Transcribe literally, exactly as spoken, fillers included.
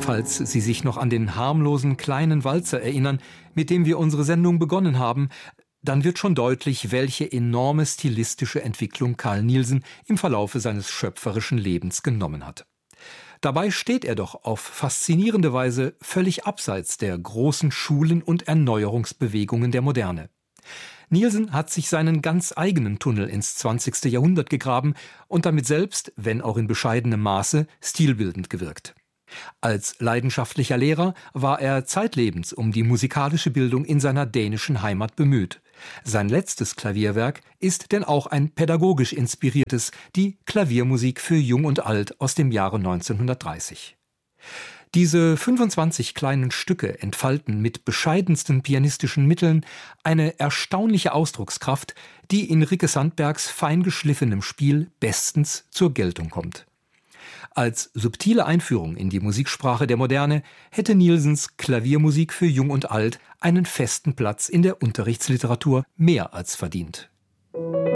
Falls Sie sich noch an den harmlosen kleinen Walzer erinnern, mit dem wir unsere Sendung begonnen haben, dann wird schon deutlich, welche enorme stilistische Entwicklung Carl Nielsen im Verlaufe seines schöpferischen Lebens genommen hat. Dabei steht er doch auf faszinierende Weise völlig abseits der großen Schulen und Erneuerungsbewegungen der Moderne. Nielsen hat sich seinen ganz eigenen Tunnel ins zwanzigste Jahrhundert gegraben und damit selbst, wenn auch in bescheidenem Maße, stilbildend gewirkt. Als leidenschaftlicher Lehrer war er zeitlebens um die musikalische Bildung in seiner dänischen Heimat bemüht. Sein letztes Klavierwerk ist denn auch ein pädagogisch inspiriertes, die Klaviermusik für Jung und Alt aus dem Jahre neunzehnhundertdreißig. Diese fünfundzwanzig kleinen Stücke entfalten mit bescheidensten pianistischen Mitteln eine erstaunliche Ausdruckskraft, die in Rikke Sandbergs feingeschliffenem Spiel bestens zur Geltung kommt. Als subtile Einführung in die Musiksprache der Moderne hätte Nielsens Klaviermusik für Jung und Alt einen festen Platz in der Unterrichtsliteratur mehr als verdient.